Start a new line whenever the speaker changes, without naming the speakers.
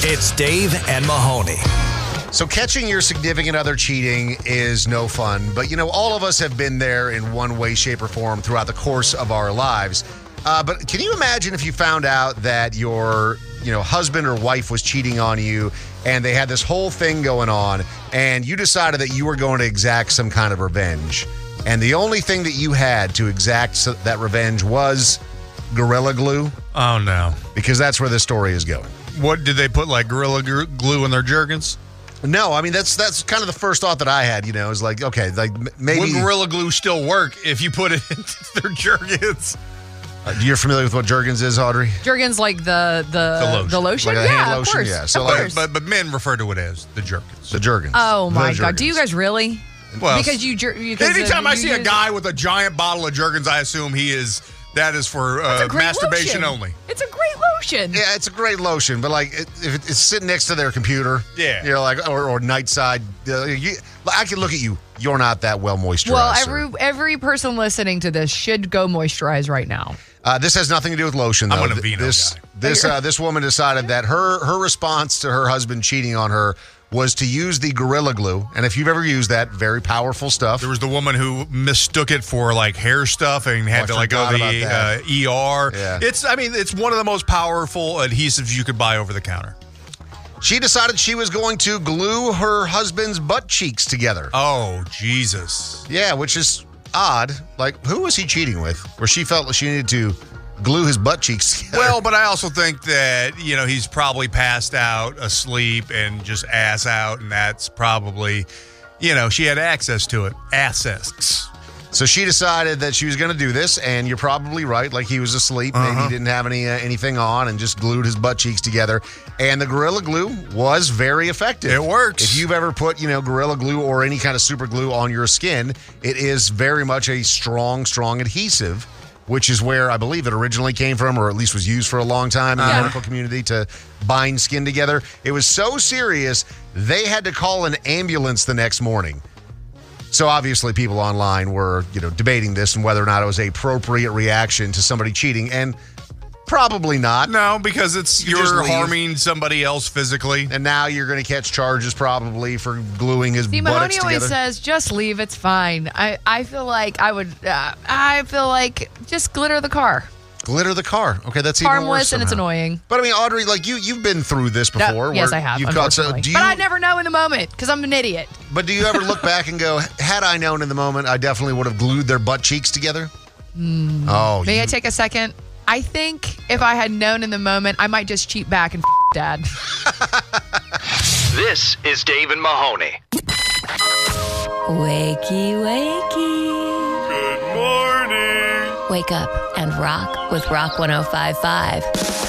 It's Dave and Mahoney.
So catching your significant other cheating is no fun, but all of us have been there in one way, shape, or form throughout the course of our lives. But can you imagine if you found out that your husband or wife was cheating on you and they had this whole thing going on and you decided that you were going to exact some kind of revenge, and the only thing that you had to exact that revenge was Gorilla Glue?
Oh, no.
Because that's where this story is going.
What, did they put like Gorilla Glue in their jergens?
No, I mean, that's kind of the first thought that I had, is like, okay, like maybe...
Would Gorilla Glue still work if you put it into their jergens?
You're familiar with what Jergens is, Audrey?
Jergens, like the lotion?
Like a hand lotion,
of course.
yeah. So
of
like,
course.
But men refer to it as the jergens.
The Jergens.
Oh, my
The
God. Do
Jergens.
you guys really?
Well,
Because
anytime I see a guy with a giant bottle of Jergens, I assume that is for masturbation
lotion.
only.
It's a great lotion.
Yeah, it's a great lotion, but like if it's sitting next to their computer,
Yeah.
you're like, or nightside, I can look at you. You're not that well moisturized.
Well,
sir.
every person listening to this should go moisturize right now.
This has nothing to do with lotion, though.
I'm a Vino guy.
This woman decided that her response to her husband cheating on her was to use the Gorilla Glue. And if you've ever used that, very powerful stuff.
There was the woman who mistook it for like hair stuff and had to like go to the ER.
Yeah.
It's one of the most powerful adhesives you could buy over the counter.
She decided she was going to glue her husband's butt cheeks together.
Oh, Jesus.
Yeah, which is odd. Like, who was he cheating with? Where she felt like she needed to glue his butt cheeks together.
Well, but I also think that, he's probably passed out, asleep, and just ass out, and that's probably, she had access to it. Access.
So she decided that she was going to do this, and you're probably right. Like, he was asleep, maybe he didn't have anything on, and just glued his butt cheeks together. And the Gorilla Glue was very effective.
It works.
If you've ever put, Gorilla Glue or any kind of super glue on your skin, it is very much a strong, strong adhesive, which is where I believe it originally came from, or at least was used for a long time in the medical community to bind skin together. It was so serious, they had to call an ambulance the next morning. So obviously people online were, debating this and whether or not it was an appropriate reaction to somebody cheating, and probably not.
No, because
You just
you're
leave.
harming somebody else physically.
And now you're going to catch charges probably for gluing his
See,
buttocks
Mahoney
together.
always says, just leave, it's fine. I feel like just glitter the car.
Glitter the car. Okay, that's even worse.
Harmless, and it's
somehow.
annoying.
But I mean, Audrey, like you've been through this before.
Yes,
where
I have,
You've caught, so
unfortunately.
do you,
But I never know in the moment, because I'm an idiot.
But do you ever look back and go, had I known in the moment, I definitely would have glued their butt cheeks together? Oh,
May I take a second? I think if I had known in the moment, I might just cheat back and Dad.
This is Dave and Mahoney.
Wakey, wakey.
Good morning.
Wake up and rock with Rock 105.5.